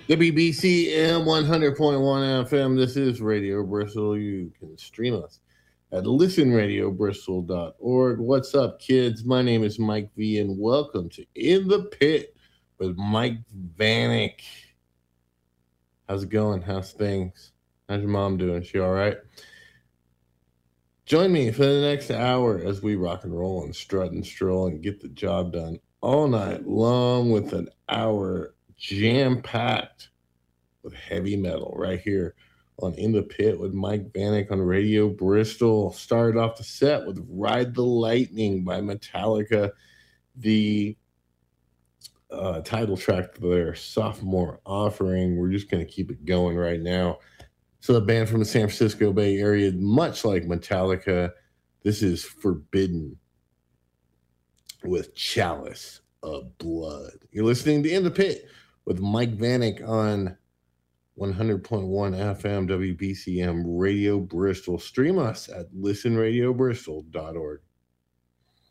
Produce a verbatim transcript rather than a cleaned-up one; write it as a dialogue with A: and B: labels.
A: W B C M one hundred point one F M. This is Radio Bristol. You can stream us at listen radio bristol dot org. What's up, kids? My name is Mike V, and welcome to In the Pit with Mike Vanek. How's it going? How's things? How's your mom doing? She all right? Join me for the next hour as we rock and roll and strut and stroll and get the job done all night long with an hour jam-packed with heavy metal right here on In the Pit with Mike Vanek on Radio Bristol. Started off the set with Ride the Lightning by Metallica, the uh, title track to their sophomore offering. We're just going to keep it going right now. So the band from the San Francisco Bay Area, much like Metallica, this is Forbidden with Chalice of Blood. You're listening to In the Pit with Mike Vanek on one hundred point one F M W B C M Radio Bristol. Stream us at listen radio bristol dot org.